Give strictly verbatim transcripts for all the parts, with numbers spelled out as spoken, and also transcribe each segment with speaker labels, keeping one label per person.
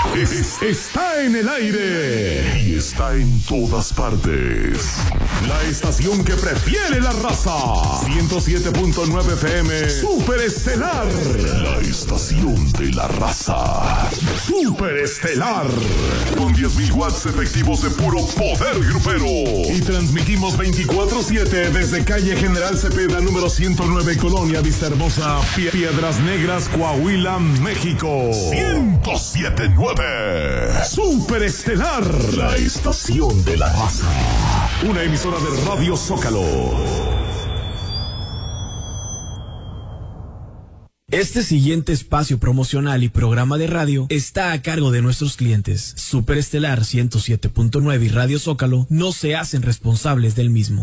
Speaker 1: Es- está en el aire y está en todas partes. La estación que prefiere la raza. ciento siete punto nueve F M. Super Estelar. La estación de la raza. Super Estelar. Con diez mil watts efectivos de puro poder grupero. Y transmitimos veinticuatro siete desde calle General Cepeda número ciento nueve, Colonia Vista Hermosa, Pie- Piedras Negras, Coahuila, México. ciento siete punto nueve. Super Estelar. La estación de la raza. Una emisora de Radio Zócalo.
Speaker 2: Este siguiente espacio promocional y programa de radio está a cargo de nuestros clientes. Super Estelar ciento siete punto nueve y Radio Zócalo no se hacen responsables del mismo.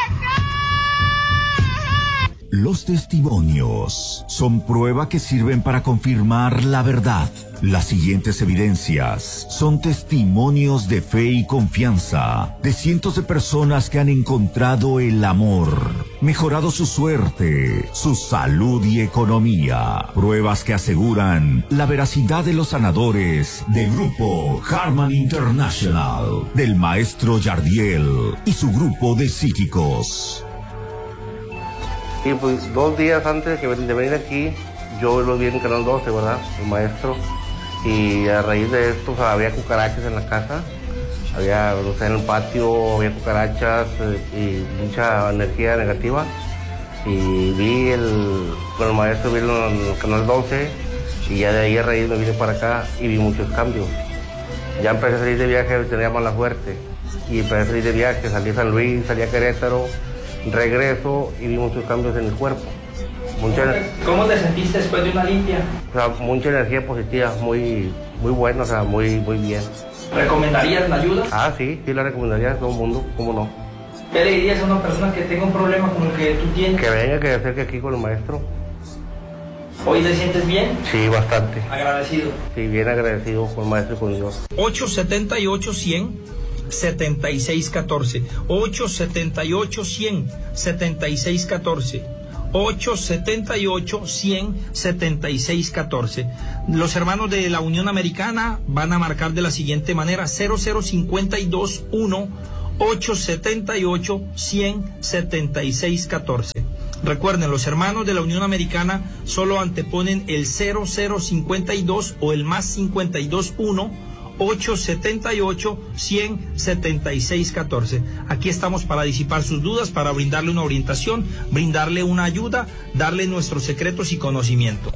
Speaker 3: Los testimonios son prueba que sirven para confirmar la verdad. Las siguientes evidencias son testimonios de fe y confianza de cientos de personas que han encontrado el amor, mejorado su suerte, su salud y economía. Pruebas que aseguran la veracidad de los sanadores del grupo Harman International, del maestro Yardiel y su grupo de psíquicos.
Speaker 4: Y pues dos días antes de venir aquí, yo lo vi en Canal doce, ¿verdad? El maestro. Y a raíz de esto, o sea, había cucarachas en la casa. Había, o sea, en el patio había cucarachas eh, y mucha energía negativa. Y vi el, con el maestro vi en el Canal doce. Y ya de ahí a raíz me vine para acá y vi muchos cambios. Ya empecé a salir de viaje, tenía mala suerte. Y empecé a salir de viaje, salí a San Luis, salí a Querétaro. Regreso y vi muchos cambios en el cuerpo. Mucha,
Speaker 5: ¿Cómo te sentiste después de una limpia?
Speaker 4: O sea, mucha energía positiva, muy, muy buena, o sea, muy, muy bien.
Speaker 5: ¿Recomendarías la ayuda?
Speaker 4: Ah, sí, sí la recomendaría a todo el mundo, ¿cómo no?
Speaker 5: ¿Qué le dirías a una persona que tenga un problema como el que tú tienes?
Speaker 4: Que venga, que se acerque aquí con el maestro.
Speaker 5: ¿Hoy te sientes bien?
Speaker 4: Sí, bastante.
Speaker 5: ¿Agradecido?
Speaker 4: Sí, bien agradecido con el maestro y con Dios.
Speaker 5: ocho siete ocho, cien, setenta y seis catorce. ocho siete ocho, cien, setenta y seis catorce. ocho siete ocho, cien, setenta y seis catorce. Los hermanos de la Unión Americana van a marcar de la siguiente manera: cero cero cinco dos uno, ocho siete ocho, cien, setenta y seis catorce. Recuerden, los hermanos de la Unión Americana solo anteponen el cero cero cinco dos o el más cincuenta y dos uno, ocho siete ocho, cien, setenta y seis catorce. Aquí estamos para disipar sus dudas, para brindarle una orientación, brindarle una ayuda, darle nuestros secretos y conocimiento.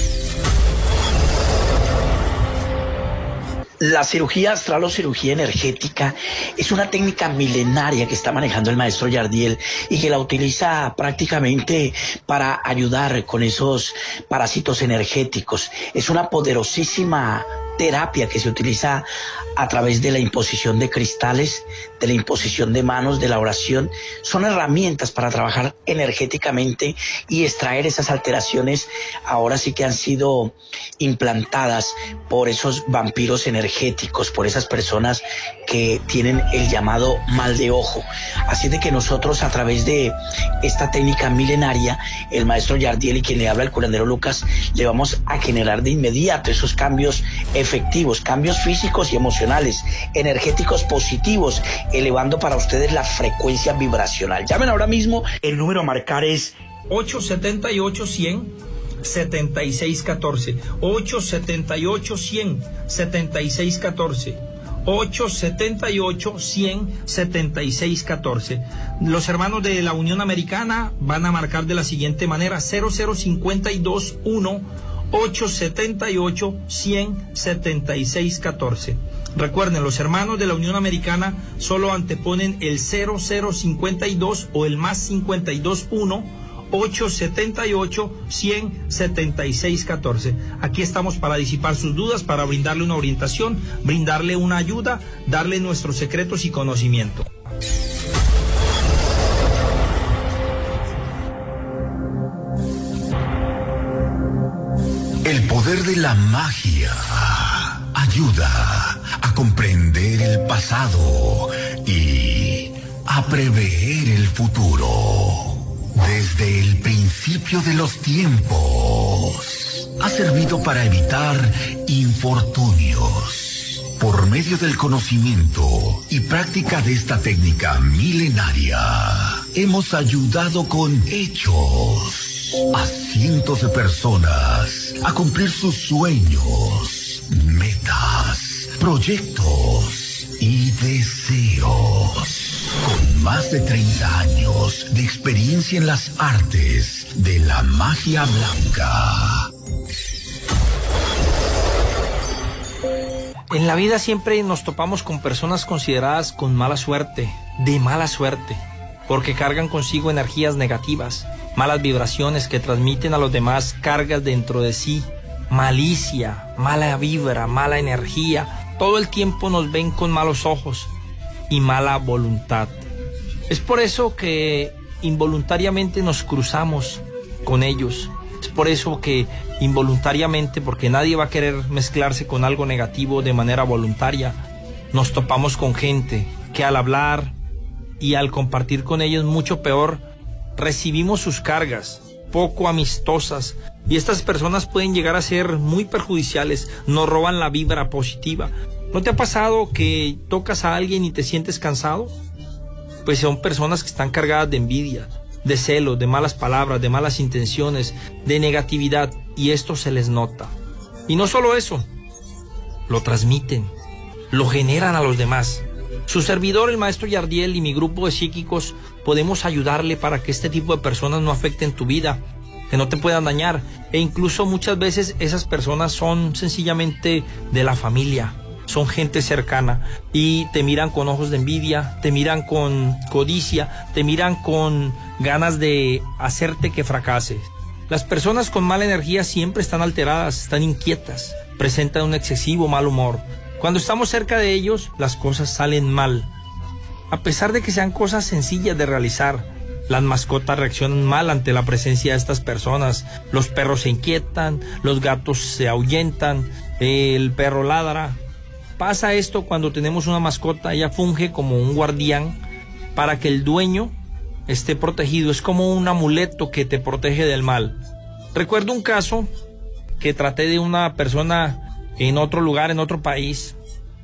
Speaker 6: La cirugía astral o cirugía energética es una técnica milenaria que está manejando el maestro Yardiel y que la utiliza prácticamente para ayudar con esos parásitos energéticos. Es una poderosísima terapia que se utiliza a través de la imposición de cristales, de la imposición de manos, de la oración. Son herramientas para trabajar energéticamente y extraer esas alteraciones, ahora sí que han sido implantadas por esos vampiros energéticos, por esas personas que tienen el llamado mal de ojo. Así de que nosotros, a través de esta técnica milenaria, el maestro Yardiel y quien le habla, el curandero Lucas, le vamos a generar de inmediato esos cambios efectivos, cambios físicos y emocionales, energéticos positivos, elevando para ustedes la frecuencia vibracional. Llamen ahora mismo, el número a marcar es
Speaker 5: ocho siete ocho, cien, setenta y seis catorce. ocho siete ocho, cien, setenta y seis catorce. ocho siete ocho, cien, setenta y seis catorce. Los hermanos de la Unión Americana van a marcar de la siguiente manera: cero cero cinco dos uno, ocho siete ocho, cien, setenta y seis catorce. Recuerden, los hermanos de la Unión Americana solo anteponen el cero cero cinco dos o el más cincuenta y dos uno, ocho siete ocho, cien, setenta y seis catorce. Aquí estamos para disipar sus dudas, para brindarle una orientación, brindarle una ayuda, darle nuestros secretos y conocimiento.
Speaker 3: El poder de la magia ayuda a comprender el pasado y a prever el futuro. Desde el principio de los tiempos, ha servido para evitar infortunios. Por medio del conocimiento y práctica de esta técnica milenaria, hemos ayudado con hechos a cientos de personas a cumplir sus sueños, metas, proyectos y deseos. Con más de treinta años de experiencia en las artes de la magia blanca.
Speaker 5: En la vida siempre nos topamos con personas consideradas con mala suerte, de mala suerte, porque cargan consigo energías negativas, malas vibraciones que transmiten a los demás cargas dentro de sí, malicia, mala vibra, mala energía. Todo el tiempo nos ven con malos ojos y mala voluntad. Es por eso que involuntariamente nos cruzamos con ellos. Es por eso que involuntariamente, porque nadie va a querer mezclarse con algo negativo de manera voluntaria, nos topamos con gente que al hablar y al compartir con ellos mucho peor, recibimos sus cargas poco amistosas, y estas personas pueden llegar a ser muy perjudiciales, nos roban la vibra positiva. ¿No te ha pasado que tocas a alguien y te sientes cansado? Pues son personas que están cargadas de envidia, de celos, de malas palabras, de malas intenciones, de negatividad, y esto se les nota. Y no solo eso, lo transmiten, lo generan a los demás. Su servidor, el maestro Yardiel, y mi grupo de psíquicos podemos ayudarle para que este tipo de personas no afecten tu vida, que no te puedan dañar, e incluso muchas veces esas personas son sencillamente de la familia, son gente cercana y te miran con ojos de envidia, te miran con codicia, te miran con ganas de hacerte que fracases. Las personas con mala energía siempre están alteradas, están inquietas, presentan un excesivo mal humor. Cuando estamos cerca de ellos, las cosas salen mal. A pesar de que sean cosas sencillas de realizar, las mascotas reaccionan mal ante la presencia de estas personas. Los perros se inquietan, los gatos se ahuyentan, el perro ladra. Pasa esto cuando tenemos una mascota, ella funge como un guardián para que el dueño esté protegido. Es como un amuleto que te protege del mal. Recuerdo un caso que traté de una persona en otro lugar, en otro país,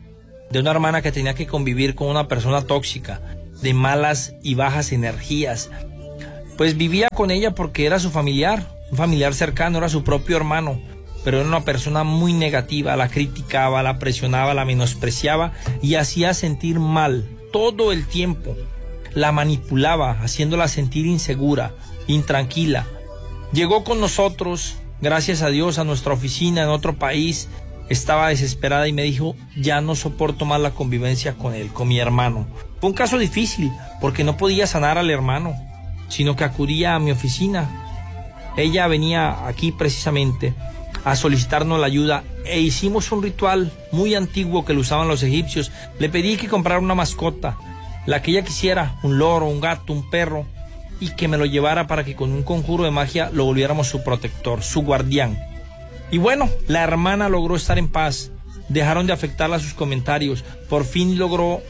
Speaker 5: de una hermana que tenía que convivir con una persona tóxica, de malas y bajas energías. Pues vivía con ella porque era su familiar, un familiar cercano, era su propio hermano, pero era una persona muy negativa, la criticaba, la presionaba, la menospreciaba y hacía sentir mal todo el tiempo. La manipulaba, haciéndola sentir insegura, intranquila. Llegó con nosotros, gracias a Dios, a nuestra oficina en otro país. Estaba desesperada y me dijo, ya no soporto más la convivencia con él, con mi hermano. Fue un caso difícil, porque no podía sanar al hermano, sino que acudía a mi oficina. Ella venía aquí precisamente a solicitarnos la ayuda e hicimos un ritual muy antiguo que lo usaban los egipcios. Le pedí que comprara una mascota, la que ella quisiera, un loro, un gato, un perro, y que me lo llevara para que con un conjuro de magia lo volviéramos su protector, su guardián. Y bueno, la hermana logró estar en paz, dejaron de afectarla sus comentarios, por fin logró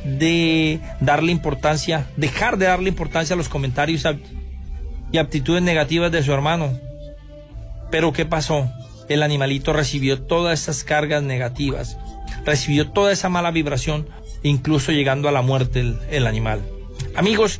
Speaker 5: de darle importancia, dejar de darle importancia a los comentarios y aptitudes negativas de su hermano. Pero ¿qué pasó? El animalito recibió todas esas cargas negativas, recibió toda esa mala vibración, incluso llegando a la muerte el, el animal. Amigos,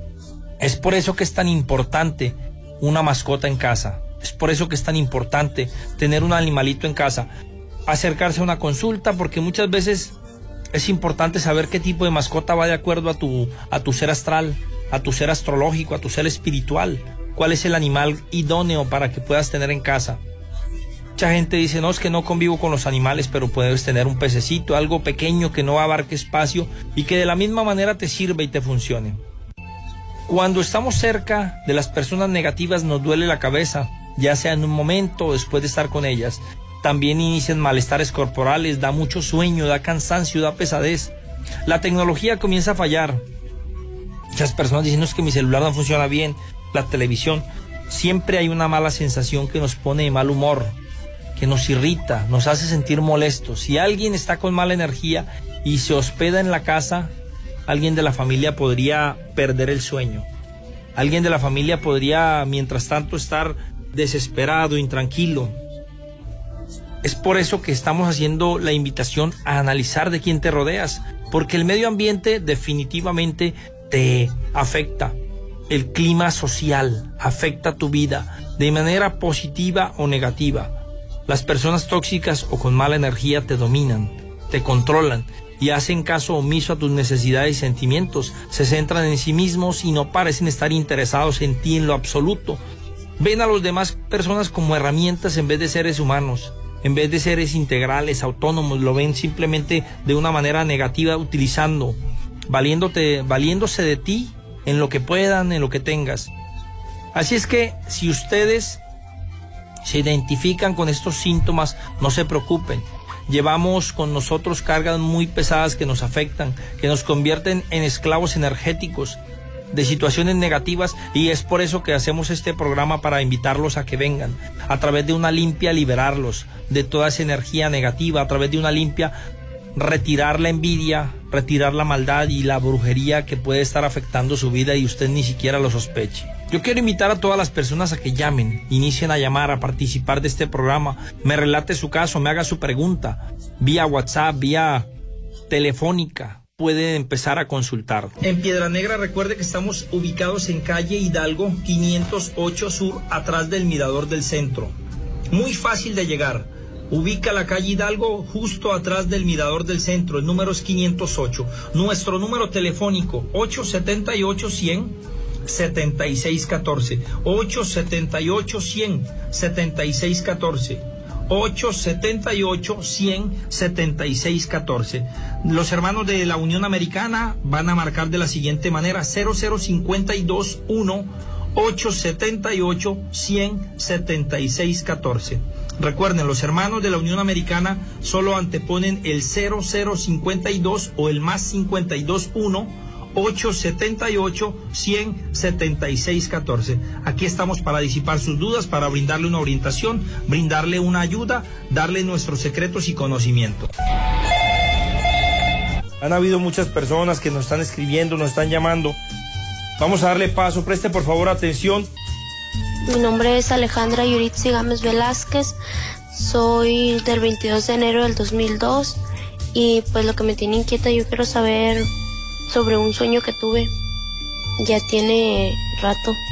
Speaker 5: es por eso que es tan importante una mascota en casa. Es por eso que es tan importante tener un animalito en casa. Acercarse a una consulta, porque muchas veces es importante saber qué tipo de mascota va de acuerdo a tu, a tu ser astral, a tu ser astrológico, a tu ser espiritual. ¿Cuál es el animal idóneo para que puedas tener en casa? Mucha gente dice, no, es que no convivo con los animales, pero puedes tener un pececito, algo pequeño que no abarque espacio y que de la misma manera te sirva y te funcione. Cuando estamos cerca de las personas negativas nos duele la cabeza, ya sea en un momento o después de estar con ellas. También inician malestares corporales, da mucho sueño, da cansancio, da pesadez. La tecnología comienza a fallar. Muchas personas dicen, no, es que mi celular no funciona bien, la televisión. Siempre hay una mala sensación que nos pone de mal humor, que nos irrita, nos hace sentir molestos. Si alguien está con mala energía y se hospeda en la casa, alguien de la familia podría perder el sueño. Alguien de la familia podría, mientras tanto, estar desesperado, intranquilo. Es por eso que estamos haciendo la invitación a analizar de quién te rodeas, porque el medio ambiente definitivamente te afecta. El clima social afecta tu vida de manera positiva o negativa. Las personas tóxicas o con mala energía te dominan, te controlan y hacen caso omiso a tus necesidades y sentimientos. Se centran en sí mismos y no parecen estar interesados en ti en lo absoluto. Ven a las demás personas como herramientas en vez de seres humanos. En vez de seres integrales, autónomos, lo ven simplemente de una manera negativa, utilizando, valiéndote, valiéndose de ti en lo que puedan, en lo que tengas. Así es que si ustedes se identifican con estos síntomas, no se preocupen. Llevamos con nosotros cargas muy pesadas que nos afectan, que nos convierten en esclavos energéticos de situaciones negativas, y es por eso que hacemos este programa, para invitarlos a que vengan, a través de una limpia liberarlos de toda esa energía negativa, a través de una limpia retirar la envidia, retirar la maldad y la brujería que puede estar afectando su vida y usted ni siquiera lo sospeche. Yo quiero invitar a todas las personas a que llamen, inicien a llamar, a participar de este programa, me relate su caso, me haga su pregunta, vía WhatsApp, vía telefónica. Pueden empezar a consultar. En Piedra Negra, recuerde que estamos ubicados en calle Hidalgo quinientos ocho Sur, atrás del Mirador del Centro. Muy fácil de llegar. Ubica la calle Hidalgo justo atrás del Mirador del Centro. El número es quinientos ocho. Nuestro número telefónico ocho siete ocho, cien, setenta y seis catorce. ocho siete ocho, cien, setenta y seis catorce. ocho siete ocho, cien, setenta y seis catorce. Los hermanos de la Unión Americana van a marcar de la siguiente manera: cero cero cinco dos uno, ocho siete ocho, cien, setenta y seis catorce. Recuerden, los hermanos de la Unión Americana solo anteponen el cero cero cinco dos o el más cincuenta y dos uno, ocho siete ocho, cien, setenta y seis catorce. Aquí estamos para disipar sus dudas, para brindarle una orientación, brindarle una ayuda, darle nuestros secretos y conocimiento. Han habido muchas personas que nos están escribiendo, nos están llamando. Vamos a darle paso, preste por favor atención.
Speaker 7: Mi nombre es Alejandra Yuritsi Gámez Velázquez, soy del veintidós de enero del dos mil dos y pues lo que me tiene inquieta, yo quiero saber sobre un sueño que tuve, ya tiene rato.